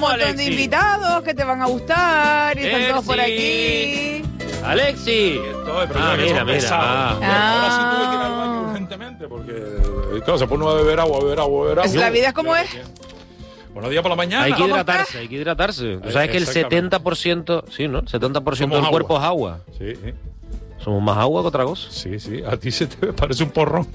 montón de invitados que te van a gustar y están todos por aquí. Alexi. Mira. Ahora sí tuve que ir al baño urgentemente porque claro, se pone a beber agua. La vida es como es. Buenos días por la mañana. Hay que hidratarse. Tú sabes que el 70%, sí, ¿no? 70% del cuerpo es agua. Sí. Somos más agua que otra cosa. Sí. A ti se te parece un porrón.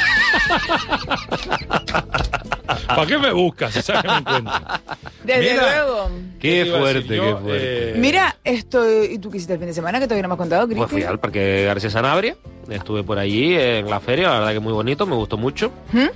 ¿Para qué me buscas? Si sabes que me encuentro. Desde luego. Qué fuerte. Mira, ¿y tú qué hiciste el fin de semana que todavía no me has contado, Cristian? Pues fui al Parque García Sanabria. Estuve por allí en la feria, la verdad que muy bonito, me gustó mucho.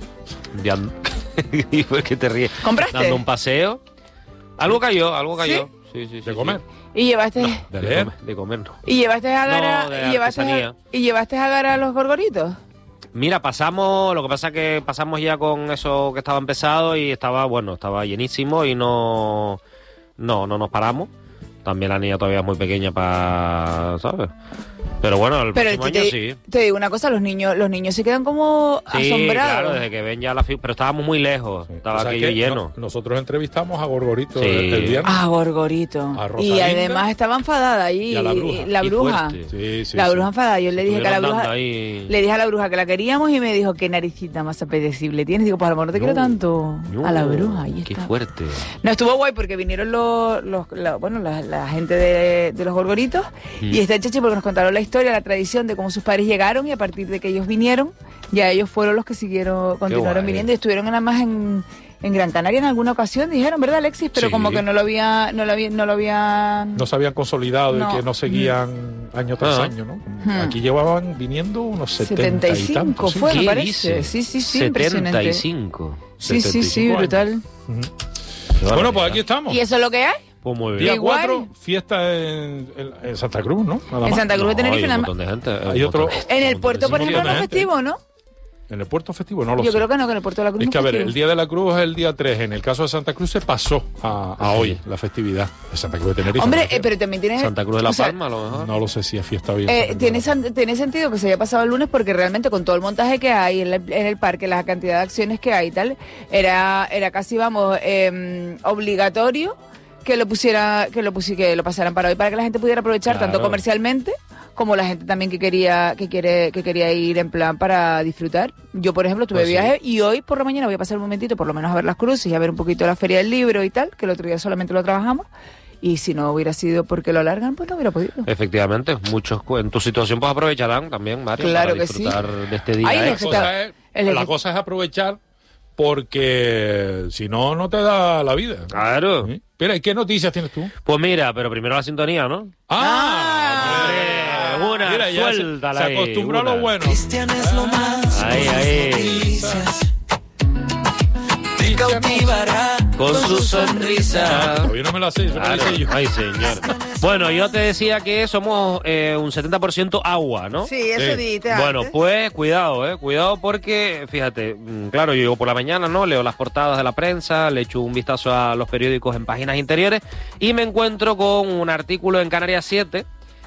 Y pues que te ríes. ¿Compraste? Dando un paseo. Algo cayó. Sí. ¿De comer? ¿Y llevaste? ¿De leer? De comer no. ¿Y llevaste a Gara? No, ¿Y llevaste a Gara a los gorgoritos? Mira, lo que pasa es que pasamos ya con eso que estaba empezado y estaba llenísimo y no nos paramos. También la niña todavía es muy pequeña para, ¿sabes? Pero bueno, el próximo año sí. Te digo una cosa, los niños se quedan como asombrados. Claro, desde que ven ya la pero estábamos muy lejos, estaba aquello lleno. Nosotros entrevistamos a Gorgorito el viernes. A Gorgorito. Y además estaba enfadada ahí. Y a la bruja. Sí. La bruja enfadada. Yo le dije que le dije a la bruja que la queríamos y me dijo, qué naricita más apetecible tienes. Digo, pues a lo mejor no te quiero tanto. A la bruja, ahí está. Qué fuerte. No, estuvo guay porque vinieron la gente de los Gorgoritos y está chachi porque nos contaron la historia, la tradición de cómo sus padres llegaron y a partir de que ellos vinieron, ya ellos fueron los que continuaron viniendo y estuvieron nada más en Gran Canaria en alguna ocasión, dijeron, ¿verdad, Alexis? Pero como que no lo habían... No se habían consolidado y que no seguían año tras año, ¿no? Aquí llevaban viniendo unos 75 fue, me parece. Sí, 75. Sí, brutal. Bueno, pues aquí estamos. ¿Y eso es lo que hay? Pues muy bien. Día 4, fiesta en Santa Cruz, ¿no? En Santa Cruz de Tenerife, nada más. Hay otro. En el puerto, por ejemplo, no es festivo, ¿no? En el puerto festivo no lo sé. Yo creo que no, que en el puerto de la Cruz es que, no a ver, festivo. el Día de la Cruz es el día 3. En el caso de Santa Cruz se pasó a hoy, la festividad de Santa Cruz de Tenerife. Hombre, pero también tiene... Santa Cruz de la Palma, a lo mejor. No lo sé si es fiesta bien. Tiene sentido que se haya pasado el lunes porque realmente con todo el montaje que hay en el parque, la cantidad de acciones que hay y tal, era casi, obligatorio que lo pasaran para hoy para que la gente pudiera aprovechar tanto comercialmente como la gente también que quería ir en plan para disfrutar. Yo, por ejemplo, tuve viaje y hoy por la mañana voy a pasar un momentito por lo menos a ver las cruces y a ver un poquito la feria del libro y tal, que el otro día solamente lo trabajamos. Y si no hubiera sido porque lo alargan, pues no hubiera podido. Efectivamente, muchos en tu situación pues aprovecharán también, Mario, para disfrutar de este día. La cosa es aprovechar porque si no, no te da la vida. Claro. ¿Sí? Espera, ¿y qué noticias tienes tú? Pues mira, pero primero la sintonía, ¿no? Mira, ya se acostumbró a lo bueno. Cristian es lo más. Ahí. Te cautivará con su sonrisa. Todavía no me la sé, yo. Ay, señor. Bueno, yo te decía que somos un 70% agua, ¿no? Sí, eso dijiste antes. Bueno, pues cuidado porque, fíjate, claro, yo llego por la mañana, ¿no? Leo las portadas de la prensa, le echo un vistazo a los periódicos en páginas interiores y me encuentro con un artículo en Canarias 7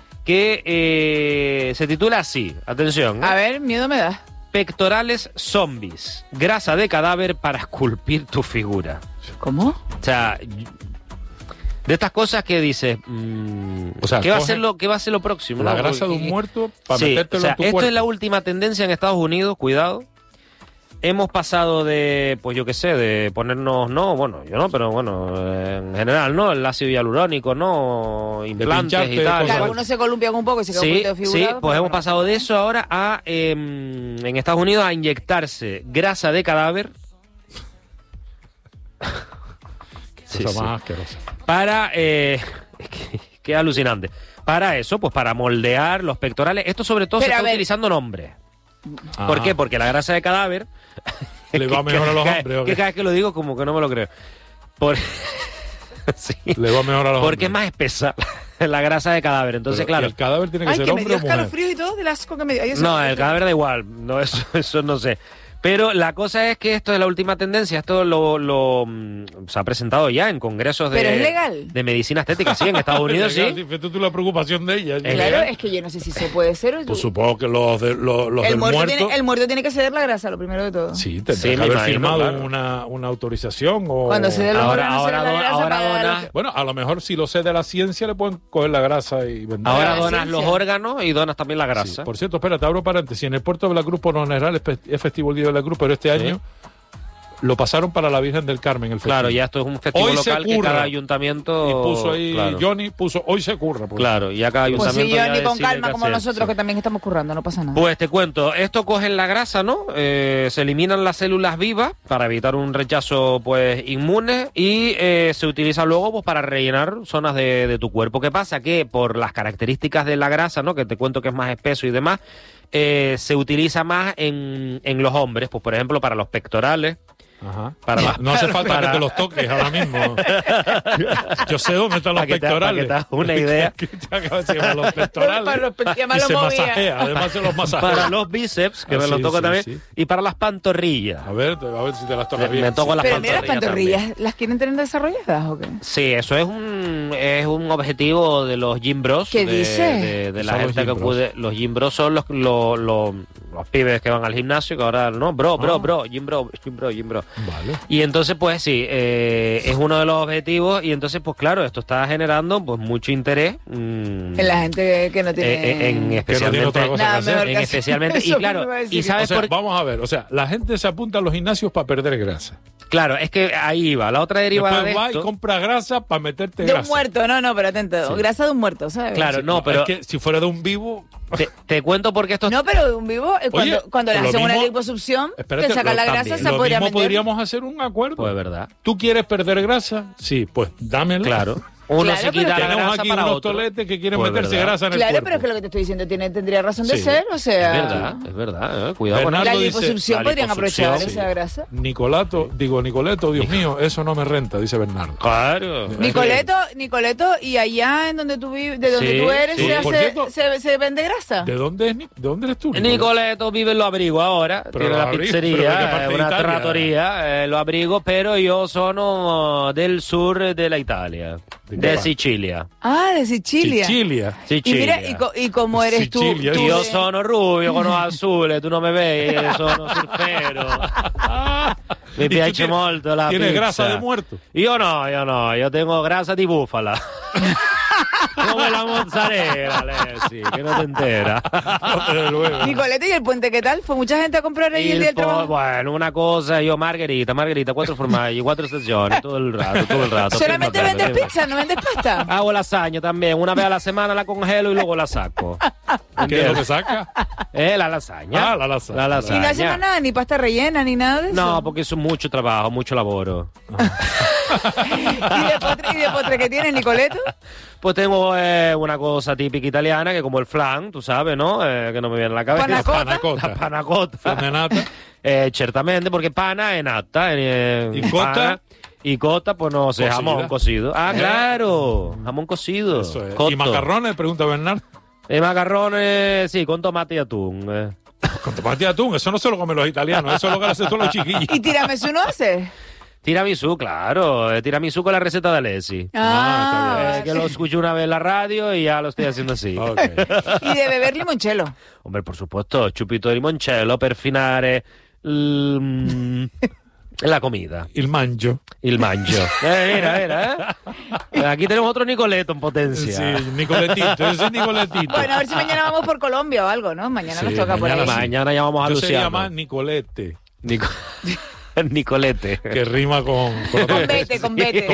que se titula así, atención. A ver, miedo me da. Pectorales zombies, grasa de cadáver para esculpir tu figura. ¿Cómo? O sea, de estas cosas que dices, ¿qué va a ser lo próximo? La grasa de un muerto para metértelo en tu esto cuerpo. es la última tendencia en Estados Unidos, cuidado. Hemos pasado de, pues yo qué sé, de ponernos, en general, ¿no? El ácido hialurónico, ¿no? Implantes y tal. Claro, uno se columpia un poco y se queda un poquito figurado. Sí, pues hemos pasado de eso ahora a, en Estados Unidos, a inyectarse grasa de cadáver. Cosa más asquerosa. Para, qué alucinante. Para eso, pues para moldear los pectorales. Esto sobre todo se está utilizando en hombres. ¿Por qué? Porque la grasa de cadáver le va mejor a los hombres. Que cada vez que lo digo como que no me lo creo. Sí. Le va mejor a los hombres. Porque es más espesa la grasa de cadáver. Entonces, claro. ¿El cadáver tiene que ser hombre o mujer? Ay, que me dio escalofrío y todo del asco que me dio. No, el cadáver da igual. No, eso no sé. Pero la cosa es que esto es la última tendencia, esto se ha presentado ya en congresos ¿Pero es legal? de medicina estética, sí, en Estados Unidos, sí. Fíjate tú la preocupación de ella. Claro, es que yo no sé si se puede hacer. Pues supongo que los del muerto... El muerto tiene que ceder la grasa, lo primero de todo. Sí, tendrá que haber firmado una autorización o... Cuando se dé los órganos, se da la grasa para donas... Bueno, a lo mejor si lo cede la ciencia le pueden coger la grasa y vender. Ahora donas los órganos y donas también la grasa. Sí. Por cierto, espérate, abro paréntesis. En el puerto de Veracruz, por lo general, es festivo el Día de la Cruz, pero este año lo pasaron para la Virgen del Carmen. El claro, ya esto es un festivo hoy local que cada ayuntamiento... Y puso ahí, Johnny puso, hoy se curra. Pues. Claro, y ya cada ayuntamiento... Pues sí, Johnny con calma, como hacer, nosotros que también estamos currando, no pasa nada. Pues te cuento, esto cogen la grasa, ¿no? Se eliminan las células vivas para evitar un rechazo pues inmune y se utiliza luego pues para rellenar zonas de tu cuerpo. ¿Qué pasa? Que por las características de la grasa, ¿no? Que te cuento que es más espeso y demás, se utiliza más en los hombres, pues por ejemplo para los pectorales. Ajá. No hace falta que te los toques ahora mismo. Yo sé dónde están los pectorales. Para que te una idea. Los pectorales. Y se masajea, además se los masajea. Para los bíceps, que me los toco también. Sí. Y para las pantorrillas. A ver si te las tocas bien. Me toco las pantorrillas. Pero las pantorrillas, ¿las quieren tener desarrolladas o qué? Sí, eso es un objetivo de los gym bros. ¿Qué dice? De la gente que acude. Los gym bros son los pibes que van al gimnasio, que ahora no, gym bro. Vale. Y entonces, pues sí, es uno de los objetivos y entonces, pues claro, esto está generando pues mucho interés en la gente que no tiene... especialmente otra cosa que hacer. Especialmente, y claro, y sabes vamos a ver, o sea, la gente se apunta a los gimnasios para perder grasa. Claro, es que ahí va, la otra derivada después de esto... y compra grasa para meterte grasa. De un muerto, no, pero atento, grasa de un muerto, ¿sabes? Claro, no, pero... Es que si fuera de un vivo... Te cuento porque esto... No, pero de un vivo, cuando le hacen una liposucción, que sacan la grasa, se podría meter. Podríamos hacer un acuerdo. Pues verdad. ¿Tú quieres perder grasa? Sí, pues dámela. Claro. Uno se quita la grasa aquí para unos otro. toletes que quieren meterse grasa en el cuerpo. Claro, pero es que lo que te estoy diciendo tendría razón de ser, o sea... Es verdad, cuidado con la liposucción podrían aprovechar esa grasa. Nicoleto, Dios mío, eso no me renta, dice Bernardo. Claro. Nicoleto, y allá en donde tú vives, de donde tú eres, se vende grasa. ¿De dónde eres tú? Nicoleto vive en los abrigos ahora, tiene la pizzeria, una trattoria, los abrigos, pero yo sono del sur de la Italia. De Sicilia. Ah, de Sicilia. Y mira, ¿y cómo eres Sicilia. tú? Io sono rubio con los azules, tu non me vedi, sono surfero. Mi piace molto la pizza. ¿Tienes grasa de muerto? Yo no, yo tengo grasa di búfala. Come la mozzarella, Alessi, que no te enteras. Nicolete, ¿y el puente qué tal? ¿Fue mucha gente a comprar ahí el día del trabajo? Bueno, una cosa, io Margherita, 4 formaggi, 4 stagioni, todo el rato. ¿Solamente vendes pizza, no vendes pasta? Hago lasaña también, una vez a la semana la congelo y luego la saco. ¿Qué es lo que saca? La lasaña. Ah, la lasaña. ¿Y no hacen nada, ni pasta rellena, ni nada de eso? No, porque es mucho trabajo, mucho laboro. ¿Y de postre qué tienes, Nicoleto? Pues tengo una cosa típica italiana, que como el flan, tú sabes, ¿no? Que no me viene a la cabeza. Panacota. La panacota. Flan de nata. Certamente, porque pana è nata. ¿Y cota? Y cota, pues no sé, jamón cocido. Ah, claro, jamón cocido. Eso es. ¿Y macarrones? Pregunta Bernardo. Macarrones, sí, con tomate y atún. Con tomate y atún, eso no se lo comen los italianos, eso es lo que hacen todos los chiquillos. ¿Y tiramisú no hace? Tiramisú, claro. Tiramisú con la receta de Alessi. Está bien. Que lo escuché una vez en la radio y ya lo estoy haciendo así. Okay. ¿Y de beber limoncello? Hombre, por supuesto, chupito di limoncello per finire la comida. Il mangio. Mira. Aquí tenemos otro Nicoleto en potencia. Sí, Nicoletito, yo soy Nicoletito. Bueno, a ver si mañana vamos por Colombia o algo, ¿no? Mañana nos toca por ahí. Mañana ya vamos a Luciano. Yo Luciano. se llama Nicolete. Nicolete. Que rima con vete. Con vete,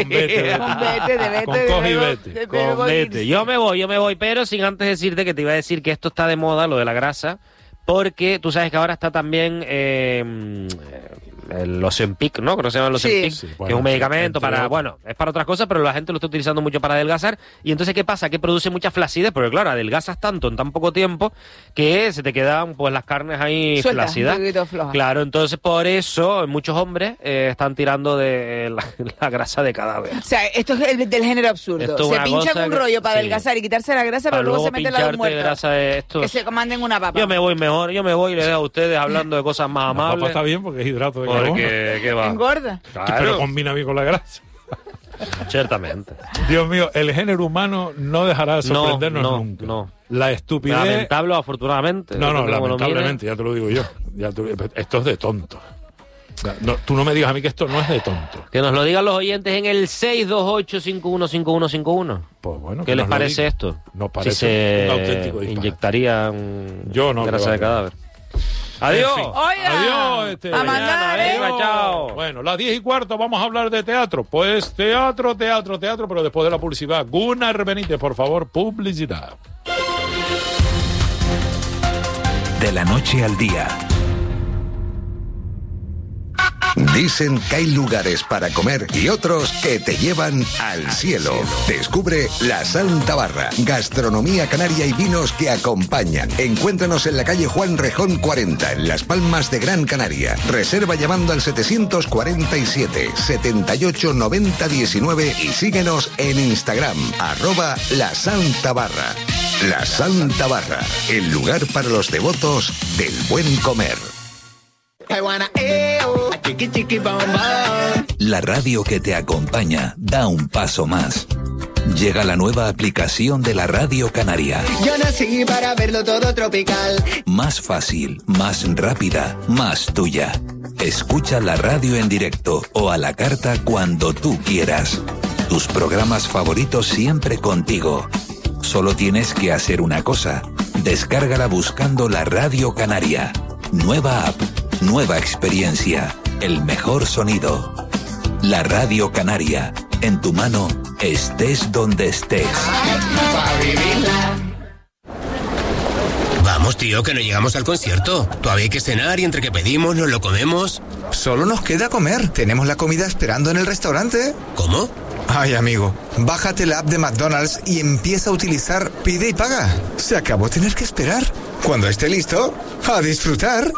Con vete. Yo me voy, pero sin antes decirte que te iba a decir que esto está de moda, lo de la grasa, porque tú sabes que ahora está también el Ozempic, ¿no? Creo que se llama el Ozempic, Sí, que bueno, es un medicamento entre para, otros. bueno, es para otras cosas, pero la gente lo está utilizando mucho para adelgazar. Y entonces, ¿qué pasa? Que produce mucha flacidez, porque claro, adelgazas tanto en tan poco tiempo que se te quedan pues las carnes ahí Suelta, flácidas. un poquito floja. Claro, entonces por eso muchos hombres están tirando de la grasa de cadáver. O sea, esto es del género absurdo. Esto es Se una pinchan cosa un que- rollo para sí. adelgazar y quitarse la grasa, Para pero luego se luego meten los pincharte muertos. grasa de esto. Que se manden una papa. Yo me voy mejor, yo me voy y les dejo a ustedes hablando de cosas más La papa amables. está bien porque es hidrato de carbono. Porque, ¿qué va? Engorda. Pero Claro, combina bien con la grasa. ciertamente. Dios mío, el género humano no dejará de sorprendernos no, nunca. no. La estupidez... Lamentable o afortunadamente. No, depende cómo lo lamentablemente, ya te lo digo yo. Esto es de tonto. No, tú no me digas a mí que esto no es de tonto. mires. Que nos lo digan los oyentes en el 628-515151. Pues bueno, ¿Qué les nos lo parece digan. esto? Nos Si parece se un auténtico disparate. inyectarían Yo no, grasa que va, de que va. cadáver. Adiós. En fin. Oiga, Adiós, a mandar, ¿eh? Venga, chao. Bueno, las 10:15 vamos a hablar de teatro. Pues teatro, pero después de la publicidad. Gunnar Benítez, por favor, publicidad. De la noche al día. Dicen que hay lugares para comer y otros que te llevan al cielo. Descubre La Santa Barra, gastronomía canaria y vinos que acompañan. Encuéntranos en la calle Juan Rejón 40, en Las Palmas de Gran Canaria. Reserva llamando al 747 78 90 19 y síguenos en Instagram, @La Santa Barra. La Santa Barra, el lugar para los devotos del buen comer. La radio que te acompaña da un paso más. Llega la nueva aplicación de la Radio Canaria. Yo nací para verlo todo tropical. Más fácil, más rápida, más tuya. Escucha la radio en directo o a la carta cuando tú quieras. Tus programas favoritos siempre contigo. Solo tienes que hacer una cosa. Descárgala buscando la Radio Canaria. Nueva app, nueva experiencia, el mejor sonido. La Radio Canaria, en tu mano, estés donde estés. Vamos, tío, que no llegamos al concierto. Todavía hay que cenar y entre que pedimos nos lo comemos. Solo nos queda comer. Tenemos la comida esperando en el restaurante. ¿Cómo? Ay, amigo, bájate la app de McDonald's y empieza a utilizar Pide y Paga. Se acabó tener que esperar. Cuando esté listo, a disfrutar.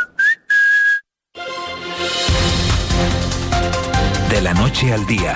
De la noche al día.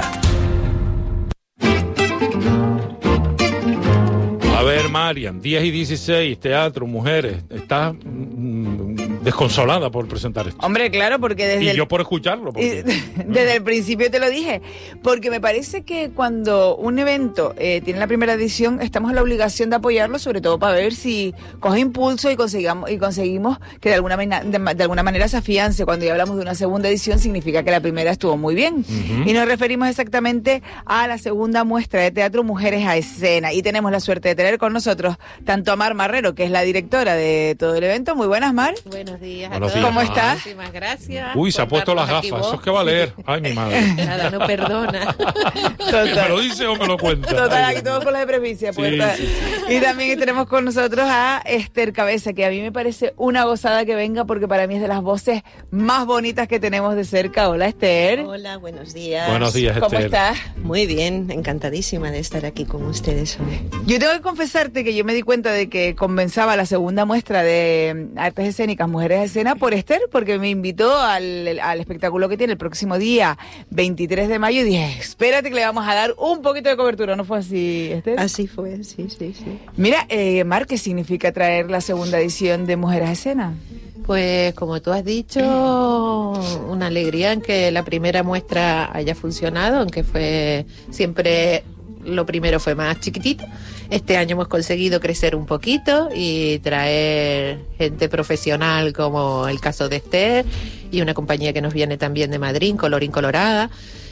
A ver, Marian, 10:16, teatro, mujeres. Estás desconsolada por presentar esto. Hombre, claro, porque desde Y yo por escucharlo. porque- desde el principio te lo dije, porque me parece que cuando un evento tiene la primera edición, estamos en la obligación de apoyarlo, sobre todo para ver si coge impulso y conseguimos que de alguna manera se afiance. Cuando ya hablamos de una segunda edición, significa que la primera estuvo muy bien. Y nos referimos exactamente a la segunda muestra de teatro Mujeres a Escena. Y tenemos la suerte de tener con nosotros tanto a Mar Marrero, que es la directora de todo el evento. Muy buenas, Mar. Buenos días. Buenos a todos. días, ¿Cómo estás? Muchísimas gracias. Uy, se ha por puesto las darnos aquí gafas. voz. Eso es que va a leer. Ay, mi madre. Nada, no perdona. ¿Me lo dice o me lo cuenta? Total, aquí todos con la de presbicia Sí, puesta. sí, Y también tenemos con nosotros a Esther Cabeza, que a mí me parece una gozada que venga, porque para mí es de las voces más bonitas que tenemos de cerca. Hola, Esther. Hola, buenos días. Buenos días, ¿Cómo Esther. estás? Muy bien, encantadísima de estar aquí con ustedes hoy. Yo tengo que confesarte que yo me di cuenta de que comenzaba la segunda muestra de artes escénicas, Mujeres a Escena, por Esther, porque me invitó al espectáculo que tiene el próximo día, 23 de mayo, y dije, espérate que le vamos a dar un poquito de cobertura. ¿No fue así, Esther? Así fue, sí. Mira, Mar, ¿qué significa traer la segunda edición de Mujeres a Escena? Pues como tú has dicho, una alegría en que la primera muestra haya funcionado, aunque fue siempre lo primero fue más chiquitito. Este año hemos conseguido crecer un poquito y traer gente profesional como el caso de Esther y una compañía que nos viene también de Madrid, Colorín Colorada.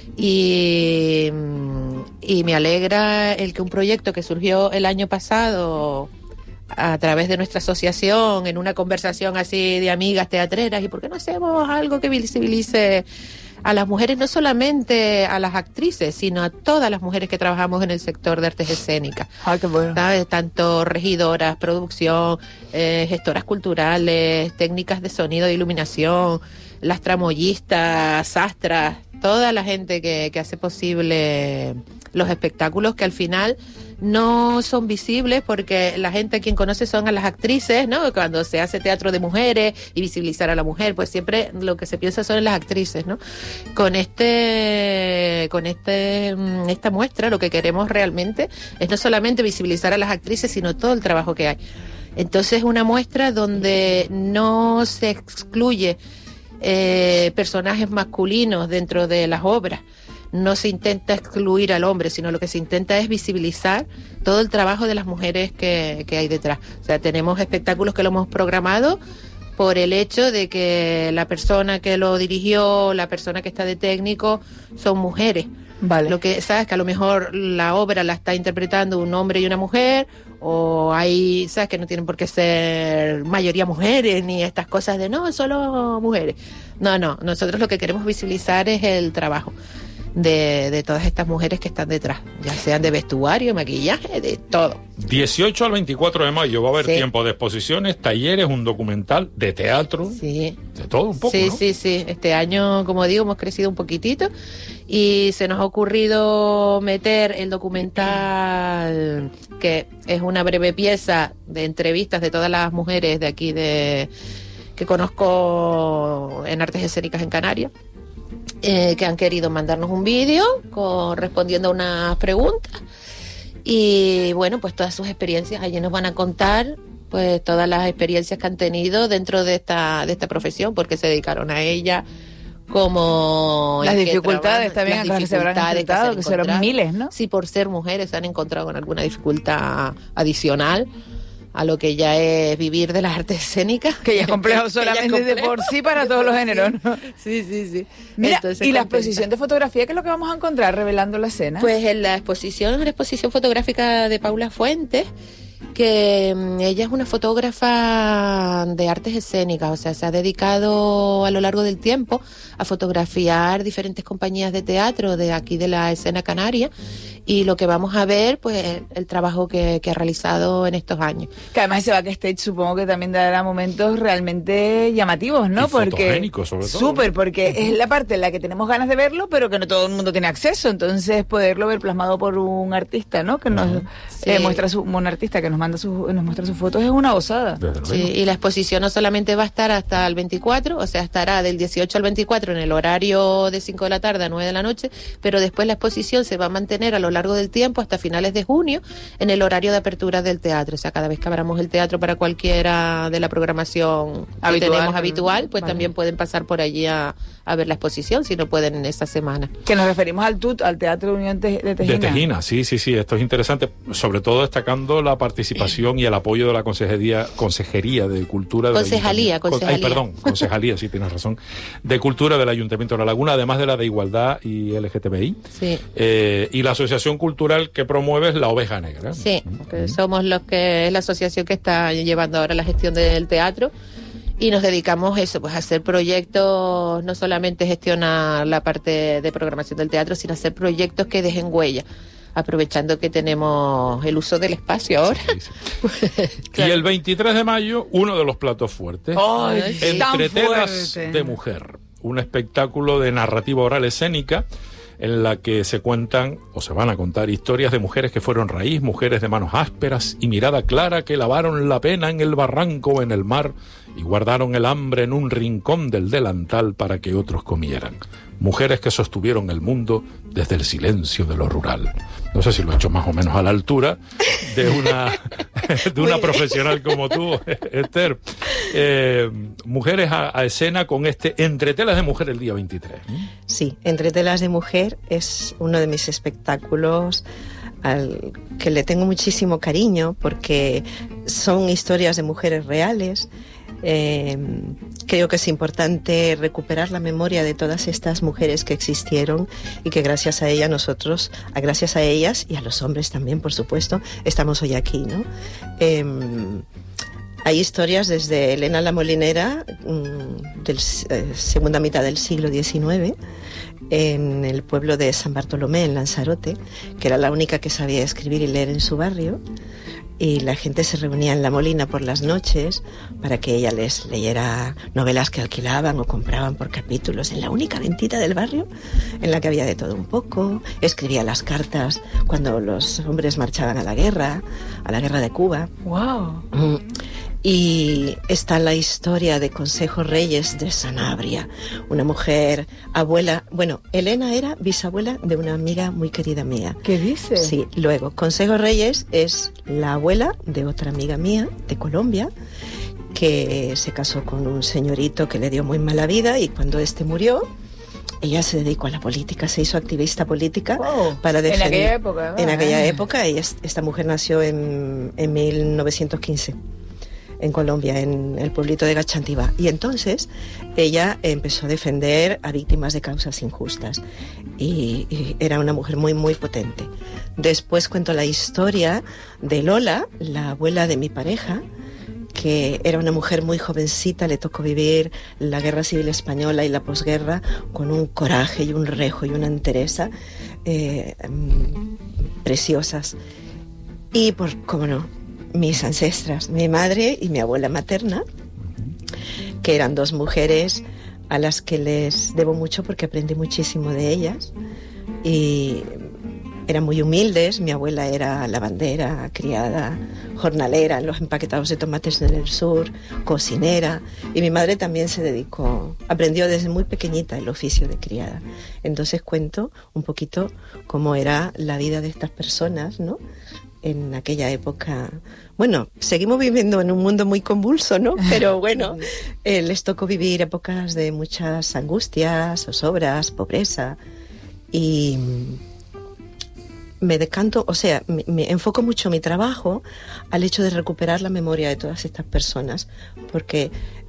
Y me alegra el que un proyecto que surgió el año pasado a través de nuestra asociación, en una conversación así de amigas teatreras, y por qué no hacemos algo que visibilice a las mujeres, no solamente a las actrices, sino a todas las mujeres que trabajamos en el sector de artes escénicas. Ah, qué bueno. ¿Sabes? Tanto regidoras, producción, gestoras culturales, técnicas de sonido, de iluminación, las tramoyistas, sastras, toda la gente que hace posible los espectáculos, que al final no son visibles porque la gente a quien conoce son a las actrices, ¿no? Cuando se hace teatro de mujeres y visibilizar a la mujer, pues siempre lo que se piensa son en las actrices, ¿no? Con esta muestra lo que queremos realmente es no solamente visibilizar a las actrices, sino todo el trabajo que hay. Entonces es una muestra donde no se excluye personajes masculinos dentro de las obras. No se intenta excluir al hombre, sino lo que se intenta es visibilizar todo el trabajo de las mujeres que hay detrás. O sea, tenemos espectáculos que lo hemos programado por el hecho de que la persona que lo dirigió, la persona que está de técnico, son mujeres. Vale. Lo que sabes que a lo mejor la obra la está interpretando un hombre y una mujer, o hay, sabes que no tienen por qué ser mayoría mujeres, ni estas cosas de no, solo mujeres. No, nosotros lo que queremos visibilizar es el trabajo de todas estas mujeres que están detrás, ya sean de vestuario, maquillaje, de todo. 18 al 24 de mayo va a haber Sí. tiempo de exposiciones, talleres, un documental, de teatro, Sí. de todo un poco, Sí, ¿no? sí. Este año, como digo, hemos crecido un poquitito y se nos ha ocurrido meter el documental, que es una breve pieza de entrevistas de todas las mujeres de aquí que conozco en artes escénicas en Canarias. Que han querido mandarnos un vídeo respondiendo a unas preguntas y bueno, pues todas sus experiencias. Allí nos van a contar pues todas las experiencias que han tenido dentro de esta profesión, porque se dedicaron a ella, como Las en qué dificultades trabajan, también las a las que se habrán dificultades enfrentado, se han que serán encontrado. miles, ¿no? Sí, por ser mujeres se han encontrado con alguna dificultad adicional a lo que ya es vivir de las artes escénicas. Que ya es complejo Que ya es solamente de complejo. por sí para todos los géneros, ¿no? Sí. Mira, Entonces, y la contenta. exposición de fotografía, ¿qué es lo que vamos a encontrar revelando la escena? Pues en la exposición, una exposición fotográfica de Paula Fuentes, que ella es una fotógrafa de artes escénicas, o sea, se ha dedicado a lo largo del tiempo a fotografiar diferentes compañías de teatro de aquí de la escena canaria, y lo que vamos a ver, pues, el trabajo que ha realizado en estos años. Que además ese backstage supongo que también dará momentos realmente llamativos, ¿no? Y fotogénicos, sobre todo. Súper, porque es la parte en la que tenemos ganas de verlo, pero que no todo el mundo tiene acceso. Entonces, poderlo ver plasmado por un artista, ¿no? Que nos muestra un artista que nos muestra sus fotos, es una osada. Sí, y la exposición no solamente va a estar hasta el 24, o sea, estará del 18 al 24 en el horario de 5 de la tarde a 9 de la noche, pero después la exposición se va a mantener a lo largo del tiempo hasta finales de junio en el horario de apertura del teatro. O sea, cada vez que abramos el teatro para cualquiera de la programación que tenemos habitual, pues también pueden pasar por allí a ver la exposición, si no pueden en esa semana. Que nos referimos al TUT, al Teatro Unión de Tejina. De Tejina, sí, esto es interesante, sobre todo destacando la participación y el apoyo de la Consejería de Cultura del Concejalía. Concejalía, sí, tienes razón, de Cultura del Ayuntamiento de La Laguna, además de la de Igualdad y LGTBI, Sí. Y la asociación cultural que promueve es La Oveja Negra. Sí, que somos los que es la asociación que está llevando ahora la gestión del teatro, y nos dedicamos eso, pues a hacer proyectos, no solamente gestionar la parte de programación del teatro, sino hacer proyectos que dejen huella, aprovechando que tenemos el uso del espacio ahora. Y el 23 de mayo, uno de los platos fuertes, ¡Ay, sí! Entre Tan telas fuerte. de mujer, un espectáculo de narrativa oral escénica en la que se cuentan o se van a contar historias de mujeres que fueron raíz, mujeres de manos ásperas y mirada clara que lavaron la pena en el barranco o en el mar y guardaron el hambre en un rincón del delantal para que otros comieran. Mujeres que sostuvieron el mundo desde el silencio de lo rural. No sé si lo he hecho más o menos a la altura de una profesional como tú, Esther. Mujeres a escena con este Entre telas de mujer el día 23. Sí, Entre telas de mujer es uno de mis espectáculos al que le tengo muchísimo cariño porque son historias de mujeres reales. Creo que es importante recuperar la memoria de todas estas mujeres que existieron y que gracias a ellas gracias a ellas y a los hombres también, por supuesto, estamos hoy aquí, ¿no? Hay historias desde Elena la Molinera, segunda mitad del siglo XIX, en el pueblo de San Bartolomé, en Lanzarote, que era la única que sabía escribir y leer en su barrio. y la gente se reunía en La Molina por las noches para que ella les leyera novelas que alquilaban o compraban por capítulos en la única ventita del barrio en la que había de todo un poco. Escribía las cartas cuando los hombres marchaban a la guerra de Cuba. ¡Wow! Y está la historia de Consejo Reyes de Sanabria, una mujer abuela. Bueno, Elena era bisabuela de una amiga muy querida mía. ¿Qué dice? Sí, luego Consejo Reyes es la abuela de otra amiga mía de Colombia, que se casó con un señorito que le dio muy mala vida, y cuando este murió, ella se dedicó a la política, se hizo activista política para defender. En aquella época. En aquella época, y esta mujer nació en 1915. En Colombia, en el pueblito de Gachantiba. Y entonces ella empezó a defender a víctimas de causas injustas. Y era una mujer muy, muy potente. Después cuento la historia de Lola, la abuela de mi pareja, que era una mujer muy jovencita, le tocó vivir la Guerra Civil Española y la posguerra con un coraje y un rejo y una entereza preciosas. Y cómo no, mis ancestras, mi madre y mi abuela materna, que eran dos mujeres a las que les debo mucho porque aprendí muchísimo de ellas, y eran muy humildes. Mi abuela era lavandera, criada, jornalera en los empaquetados de tomates en el sur, cocinera, y mi madre también aprendió desde muy pequeñita el oficio de criada. Entonces cuento un poquito cómo era la vida de estas personas, ¿no?, en aquella época. Bueno, seguimos viviendo en un mundo muy convulso, ¿no? Pero bueno, les tocó vivir épocas de muchas angustias, zozobras, pobreza, y me decanto, me enfoco mucho mi trabajo al hecho de recuperar la memoria de todas estas personas, porque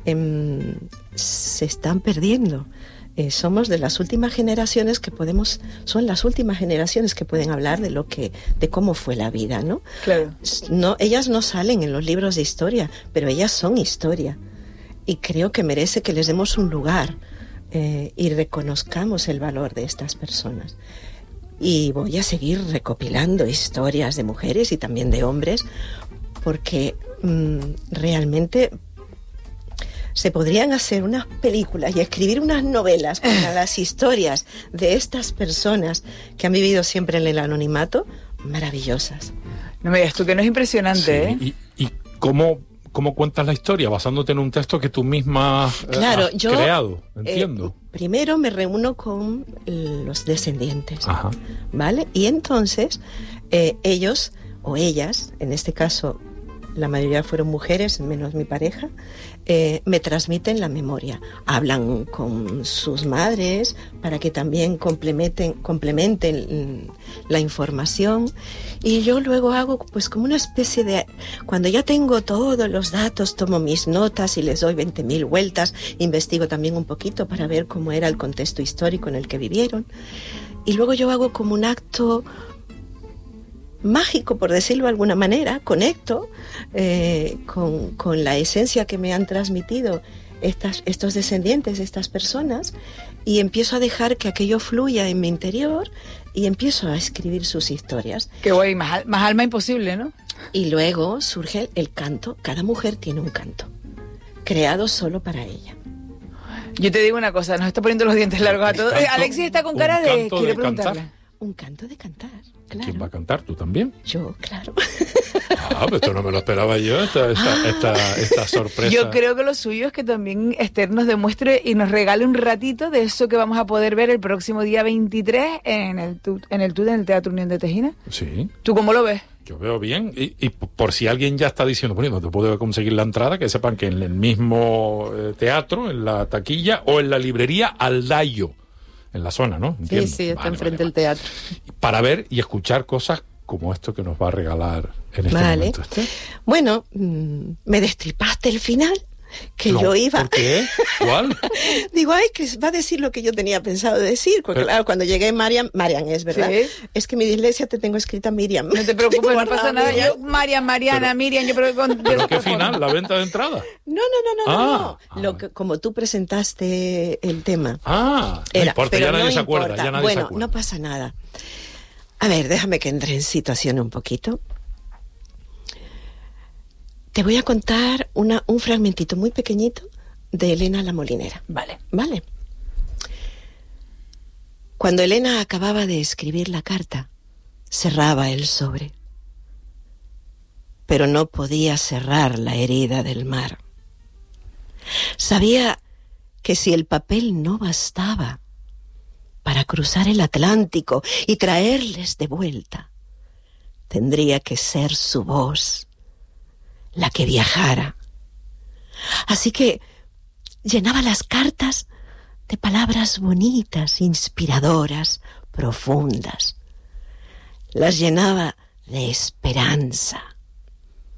se están perdiendo. Somos de las últimas generaciones son las últimas generaciones que pueden hablar de cómo fue la vida, ¿no? Claro. No, ellas no salen en los libros de historia, pero ellas son historia. Y creo que merece que les demos un lugar y reconozcamos el valor de estas personas. Y voy a seguir recopilando historias de mujeres y también de hombres, porque realmente se podrían hacer unas películas y escribir unas novelas para las historias de estas personas que han vivido siempre en el anonimato, maravillosas. No me digas tú que no es impresionante, sí, ¿Y cómo cuentas la historia? Basándote en un texto que tú misma has creado, entiendo. Primero me reúno con los descendientes. Ajá. ¿Vale? Y entonces ellos o ellas, en este caso la mayoría fueron mujeres, menos mi pareja, me transmiten la memoria. Hablan con sus madres para que también complementen la información. Y yo luego hago pues como una especie de... Cuando ya tengo todos los datos, tomo mis notas y les doy 20.000 vueltas. Investigo también un poquito para ver cómo era el contexto histórico en el que vivieron. Y luego yo hago como un acto mágico, por decirlo de alguna manera, conecto con la esencia que me han transmitido estos descendientes, estas personas, y empiezo a dejar que aquello fluya en mi interior y empiezo a escribir sus historias. Qué guay, más alma imposible, ¿no? Y luego surge el canto. Cada mujer tiene un canto creado solo para ella. Yo te digo una cosa, nos está poniendo los dientes largos a todos. Alexis está con cara de... Quiere preguntarle. Un canto de cantar, claro. ¿Quién va a cantar? ¿Tú también? Yo, claro. Pero esto no me lo esperaba yo, esta sorpresa. Yo creo que lo suyo es que también Esther nos demuestre y nos regale un ratito de eso que vamos a poder ver el próximo día 23 en el Teatro Unión de Tejina. Sí. ¿Tú cómo lo ves? Yo veo bien, y por si alguien ya está diciendo, bueno, no te puedo conseguir la entrada, que sepan que en el mismo teatro, en la taquilla o en la librería Aldayo, en la zona, ¿no? Entiendo. Sí, está enfrente del teatro. Para ver y escuchar cosas como esto que nos va a regalar en este momento. Bueno, me destripaste el final, que no, yo iba... ¿Por qué? ¿Cuál? Digo, que va a decir lo que yo tenía pensado decir, porque claro, cuando llegué Marian es verdad, ¿sí? Es que mi dislexia te tengo escrita Miriam. No te preocupes, no pasa nada. Yo, Mariana, Miriam, yo ¿Pero qué final? ¿La venta de entrada? No. Como tú presentaste el tema. No importa, ya nadie se acuerda. Ya nadie se acuerda. No pasa nada. A ver, déjame que entre en situación un poquito. Te voy a contar un fragmentito muy pequeñito de Elena la Molinera. Vale. Cuando Elena acababa de escribir la carta, cerraba el sobre. Pero no podía cerrar la herida del mar. Sabía que si el papel no bastaba para cruzar el Atlántico y traerles de vuelta, tendría que ser su voz la que viajara. Así que llenaba las cartas de palabras bonitas, inspiradoras, profundas. Las llenaba de esperanza,